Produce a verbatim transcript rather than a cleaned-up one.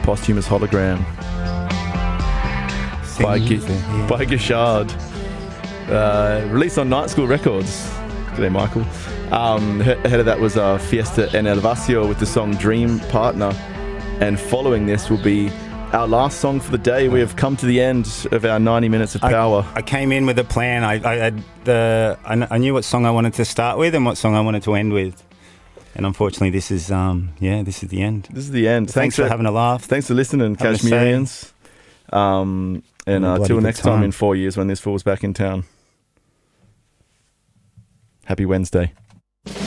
Posthumous Hologram by, G- yeah. by Gashard. Uh, released on Night School Records. G'day, Michael. Um, ahead of that was uh, Fiesta en El Vacío with the song Dream Partner. And following this will be our last song for the day. We have come to the end of our ninety minutes of power. I, I came in with a plan. I I, had the, I I knew what song I wanted to start with and what song I wanted to end with. And unfortunately, this is um yeah, this is the end. This is the end. Thanks, Thanks for, for having a laugh. Thanks for listening, Kashmirians. Um, and uh, till next time. time in four years when this fool's back in town. Happy Wednesday.